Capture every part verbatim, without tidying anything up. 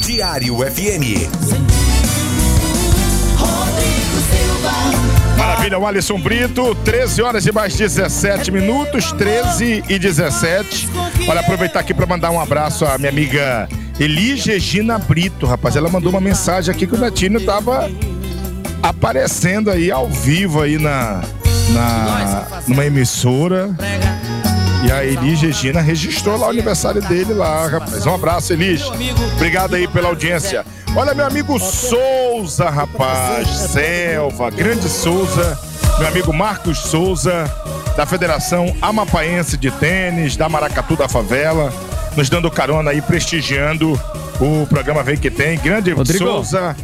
Diário F M. Maravilha, o Alisson Brito, treze horas e mais dezessete minutos, treze e dezessete. Olha, aproveitar aqui para mandar um abraço à minha amiga Elis Regina Brito, rapaz. Ela mandou uma mensagem aqui que o Netinho tava aparecendo aí ao vivo aí na, na numa emissora. E a Elis Regina registrou lá o aniversário dele lá, rapaz. Um abraço, Elis. Obrigado aí pela audiência. Olha, meu amigo Souza, rapaz. Selva, grande Souza. Meu amigo Marcos Souza, da Federação Amapaense de Tênis, da Maracatu da Favela, nos dando carona aí, prestigiando o programa Vem Que Tem. Grande Rodrigo. Souza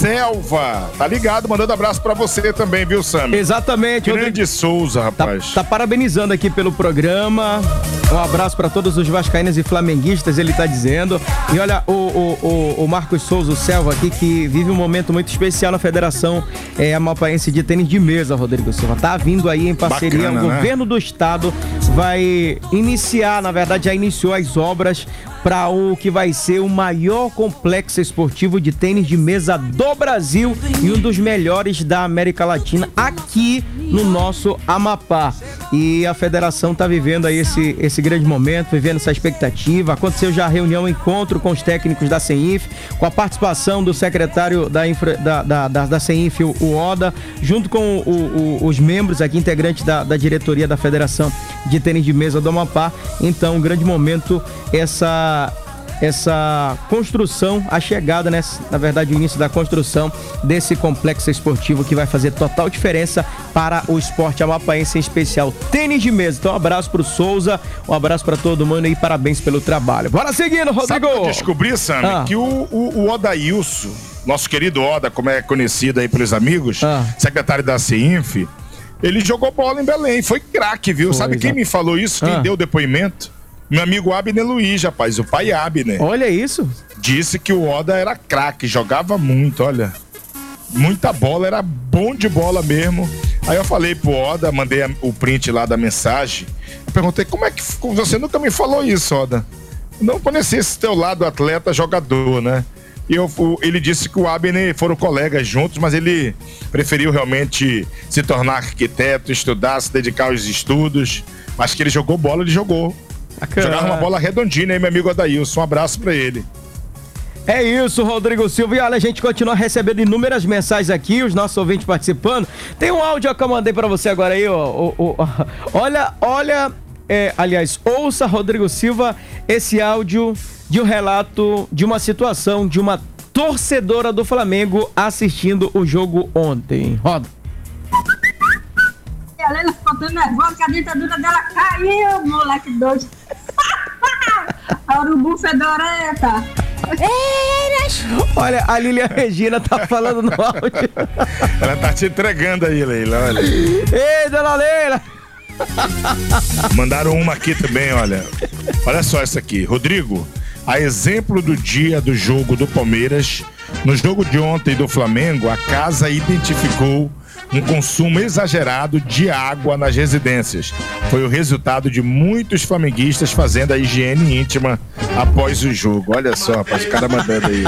Selva, tá ligado? Mandando abraço pra você também, viu, Sam? Exatamente. Grande Rodrigo. Souza, rapaz. Tá, tá parabenizando aqui pelo programa. Um abraço pra todos os vascaínos e flamenguistas, ele tá dizendo. E olha, o, o, o, o Marcos Souza, o Selva aqui, que vive um momento muito especial na Federação é, Amapaense de Tênis de Mesa, Rodrigo Silva. Tá vindo aí em parceria, Bacana, o governo né? do estado vai iniciar, na verdade já iniciou as obras para o que vai ser o maior complexo esportivo de tênis de mesa do Brasil e um dos melhores da América Latina aqui no nosso Amapá. E a federação está vivendo aí esse, esse grande momento, vivendo essa expectativa. Aconteceu já a reunião, um encontro com os técnicos da CENIF, com a participação do secretário da, infra, da, da, da, da CENIF, o Oda, junto com o, o, os membros aqui, integrantes da, da diretoria da Federação de Tênis de Mesa do Amapá. Então, um grande momento, essa... essa construção, a chegada, né, na verdade o início da construção desse complexo esportivo que vai fazer total diferença para o esporte amapaense, em especial tênis de mesa. Então um abraço pro Souza, um abraço para todo mundo e parabéns pelo trabalho. Bora seguindo, Rodrigo! Sabe que eu descobri, Sam, ah. que o, o, o Odailson, nosso querido Oda, como é conhecido aí pelos amigos, ah. secretário da CENIF, ele jogou bola em Belém, foi craque, viu? Foi, Sabe exato. quem me falou isso, quem ah. deu o depoimento? Meu amigo Abner Luiz, rapaz, o pai Abner. Olha isso. Disse que o Oda era craque, jogava muito, olha. Muita bola, era bom de bola mesmo. Aí eu falei pro Oda, mandei o print lá da mensagem. Eu perguntei, como é que... Você nunca me falou isso, Oda. Não conheci esse teu lado atleta jogador, né? E eu, ele disse que o Abner foram colegas juntos, mas ele preferiu realmente se tornar arquiteto, estudar, se dedicar aos estudos. Mas que ele jogou bola, ele jogou. Bacana. Jogava uma bola redondinha aí, meu amigo Adailson. Um abraço pra ele. É isso, Rodrigo Silva. E olha, a gente continua recebendo inúmeras mensagens aqui, os nossos ouvintes participando. Tem um áudio que eu mandei pra você agora aí, ó. ó, ó, ó. Olha, olha, é, aliás, ouça, Rodrigo Silva, esse áudio de um relato de uma situação de uma torcedora do Flamengo assistindo o jogo ontem. Roda. A Leila ficou tão nervosa que a dentadura dela caiu, moleque doido. A urubu fedorenta. Olha, a Lília Regina tá falando no áudio. Ela tá te entregando aí, Leila, olha. Ei, dona Leila. Mandaram uma aqui também, olha. Olha só essa aqui. Rodrigo, a exemplo do dia do jogo do Palmeiras, no jogo de ontem do Flamengo, a casa identificou um consumo exagerado de água nas residências. Foi o resultado de muitos flamenguistas fazendo a higiene íntima após o jogo. Olha só, rapaz, o cara mandando aí.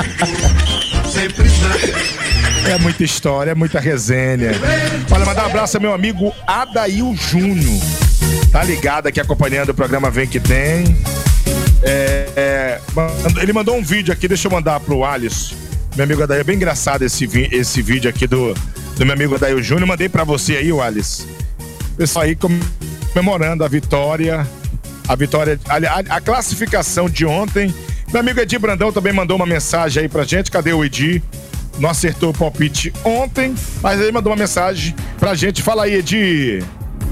É muita história, é muita resenha. Olha, mandar um abraço ao meu amigo Adail Júnior. Tá ligado aqui acompanhando o programa Vem Que Tem. É, é, ele mandou um vídeo aqui, deixa eu mandar pro Alisson. Meu amigo Adail, é bem engraçado esse, esse vídeo aqui do, do meu amigo Adail Júnior. Mandei pra você aí, o Alisson. Pessoal aí comemorando a vitória, a vitória, a, a classificação de ontem. Meu amigo Edi Brandão também mandou uma mensagem aí pra gente. Cadê o Edi? Não acertou o palpite ontem, mas ele mandou uma mensagem pra gente. Fala aí, Edi.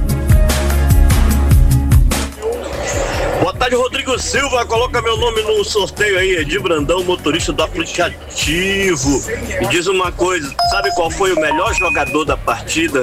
Boa tarde, Rodrigo Silva. Coloca meu nome no sorteio aí, Edi Brandão, motorista do aplicativo. Me diz uma coisa, sabe qual foi o melhor jogador da partida?